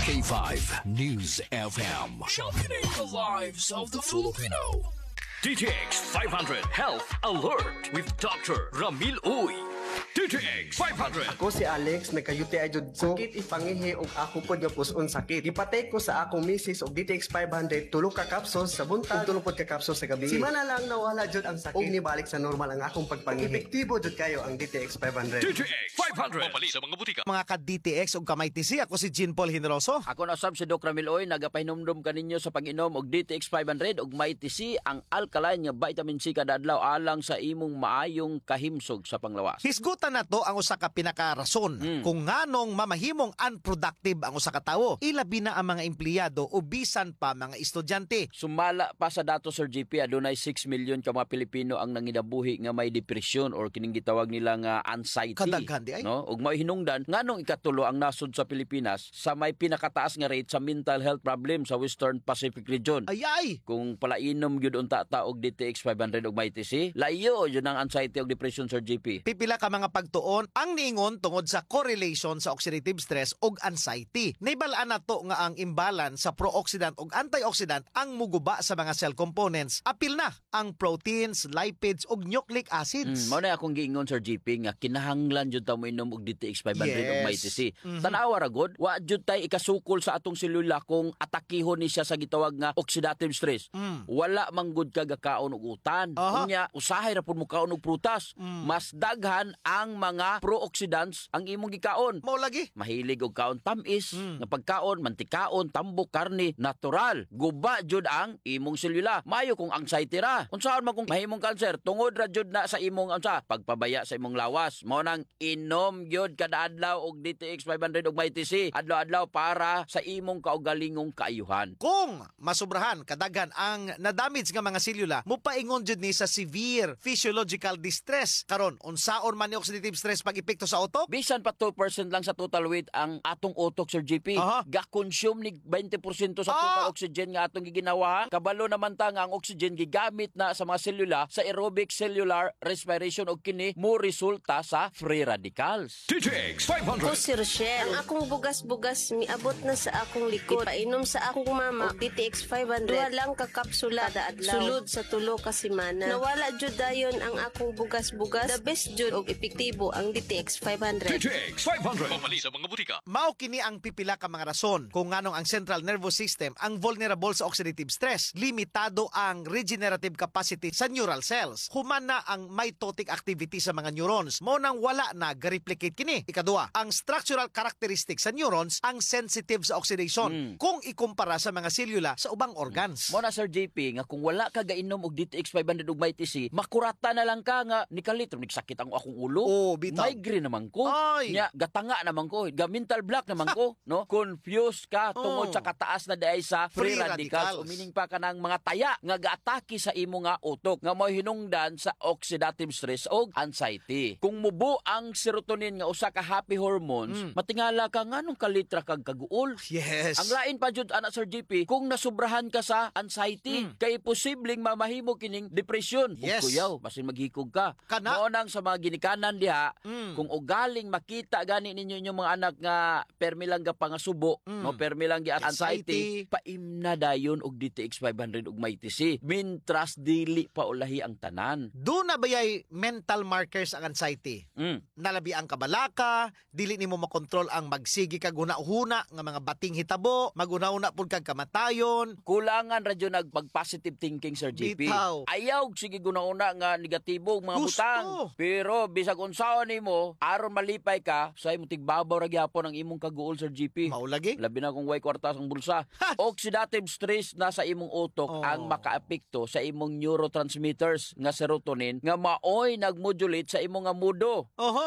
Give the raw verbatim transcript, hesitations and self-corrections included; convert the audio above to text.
K five News F M. Sharpening the lives of the Filipino. D T X five hundred Health Alert with Doctor Ramil Uy. D T X five hundred. Ako si Alex, nagka-U T I jud sakit ipangihi og ako pod nga puson sakit. Gipatay ko sa akong misis og D T X five hundred tulo ka capsules sa buntag ug tulo pod ka capsules sa gabi. Simana lang nawala jud ang sakit ug nibalik sa normal ang akong pagpangihi. Epektibo jud kayo ang D T X five hundred. D T X five hundred. Mapali sa mga butika. Mga ka-D T X ug kamay T C, ako si Jean Paul Hinroso. Ako na sab si Doc Ramil Oy, nagapahinumdum kaninyo sa pag-inom og D T X five hundred ug may T C ang alkaline nga vitamin C kada adlaw alang sa imong maayong kahimsog sa panglawas. Hisgutan na to ang usa ka pinaka-rason Mm. kung nganong mamahimong unproductive ang usa ka tawo. Ilabi na ang mga empleyado o bisan pa mga estudyante. Sumala pa sa datos Sir G P, adunay six million ka mga Pilipino ang nanginabuhi nga may depression or kining gitawag nila nga anxiety. Kadaghan di ay. No? Ug may hinungdan nganong ikatulo ang nasod sa Pilipinas sa may pinakataas nga rate sa mental health problem sa Western Pacific region. Ay ay. Kung palainom gyud unta ta og D T X five hundred ug may T C, layo yun ang anxiety ug depression Sir G P. Pipila ka mga pagtuon ang niingon tungod sa correlation sa oxidative stress ug anxiety. Naibalaan na to nga ang imbalance sa pro-oxidant ug antioxidant ang muguba sa mga cell components. Apil na ang proteins, lipids ug nucleic acids. Mm, mao na akong giingon Sir G P nga kinahanglan jud ta mo inom og D T X five hundred ug Yes. may T C. Mhm. Tanawa ra gud, wa jud tay ikasukol sa atong selula kung atakihon ni siya sa gitawag nga oxidative stress. Mm. Wala man gud ka gakaon og utan. Aha. Unya usahay ra pud mo kaon og prutas. Mm. Mas daghan ang mga pro-oxidants ang imong gikaon. Mao lagi. Mahilig og kaon tamis, Mm. nga pagkaon, mantikaon, tambok, karne, natural. Guba jud ang imong selula. Mayo kung anxiety ra. Unsaon man kung mahimong cancer, tungod ra jud na sa imong unsa, pagpabaya sa imong lawas. Mao nang inom gyud kada adlaw og D T X five hundred ug may T C adlaw-adlaw para sa imong kaugalingong kaayuhan. Kung masubrahan kadaghan ang na-damage nga mga selula, mupaingon jud ni sa severe physiological distress. Karon, unsaon man ni oxidative stress pag epekto sa utok? Bisan pa two percent lang sa total weight ang atong utok Sir G P. Aha. Ga-consume ni twenty percent sa total Ah. oxygen nga atong giginawa. Kabalo naman ta nga ang oxygen gigamit na sa mga selula sa aerobic cellular respiration og kini mo resulta sa free radicals. D T X five Ako hundred. si Rochelle. Ang akong bugas-bugas miabot na sa akong likod. Painom sa akong mama og D T X five hundred. Duha lang ka kapsula kada adlaw. Sulod sa tulo ka semana. Nawala jud dayon ang akong bugas-bugas. The best jud og epektibo ang D T X five D hundred. T X five hundred. Mapali sa mga butika. Mao kini ang pipila ka mga rason kung nganong ang central nervous system ang vulnerable sa oxidative stress. Limitado ang regenerative capacity sa neural cells. Human na ang mitotic activity sa mga neurons. Mo nang wala na ga-replicate kini. Ikaduha, ang structural characteristics sa neurons ang sensitive sa oxidation Mm. kung ikumpara sa mga selula sa ubang organs. Mo na Sir J P nga kung wala ka gainom og D T X five hundred ug may T C, makurata na lang ka nga ni kalitro nigsakit ang akong ulo. Oh, bitaw. Migraine naman ko. Ay. Nya gatanga naman ko. Ga mental block naman ko, no? Confused ka tungod Oh. sa kataas na daay sa free, Free radicals. radicals. Umining pa ka ng mga taya nga gaatake sa imo nga utok nga mo hinungdan sa oxidative stress o anxiety. Kung mubo ang serotonin nga usa ka happy hormones, matingala ka nganong kalitra kag kaguol. Yes. Ang lain pa jud ana Sir G P, kung nasubrahan ka sa anxiety, kay posibleng mamahimo kining depression. Ug Yes. kuyaw, basin maghikog ka. Kana. Mao nang sa mga ginikanan diha, Mm. kung ugaling makita gani ninyo inyong mga anak nga permi lang ga pangasubo, no, permi lang gi anxiety, Anxiety. paimna dayon og D T X five hundred ug may T C. Mintras dili pa ulahi ang tanan. Do na bayay mental markers ang anxiety? Mm. Nalabi ang kabalaka, dili nimo makontrol ang magsigi kag huna-huna nga mga bating hitabo, maguna-una pud kag kamatayon. Kulangan radyo nagpag-positive thinking Sir G P. Bitaw. Ayaw sige guna-una nga negatibo ang mga Gusto. butang. Pero bisag unsaon nimo aron malipay ka, say mo tigbabaw ra gyapon ang imong kaguol Sir G P. Mao lagi. Labi na kung way kwarta ang bulsa. Oxidative stress na sa imong utok Oh. ang makaapekto sa imong neurotransmitters nga serotonin nga maoy nagmodulate sa imong nga mudo. Oho.